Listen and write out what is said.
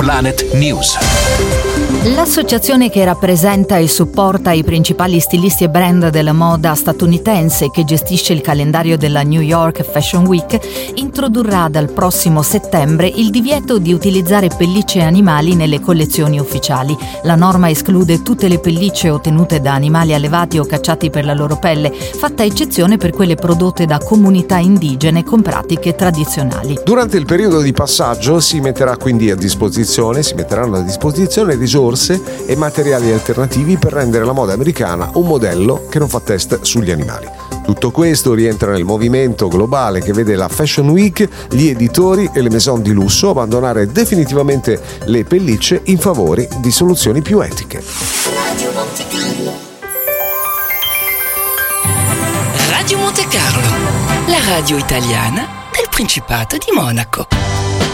Planet News. L'associazione che rappresenta e supporta i principali stilisti e brand della moda statunitense, che gestisce il calendario della New York Fashion Week, introdurrà dal prossimo settembre il divieto di utilizzare pellicce animali nelle collezioni ufficiali. La norma esclude tutte le pellicce ottenute da animali allevati o cacciati per la loro pelle, fatta eccezione per quelle prodotte da comunità indigene con pratiche tradizionali. Durante il periodo di passaggio si metteranno a disposizione risorse e materiali alternativi per rendere la moda americana un modello che non fa test sugli animali. Tutto questo rientra nel movimento globale che vede la Fashion Week, gli editori e le maison di lusso abbandonare definitivamente le pellicce in favore di soluzioni più etiche. Radio Monte Carlo, la radio italiana del Principato di Monaco.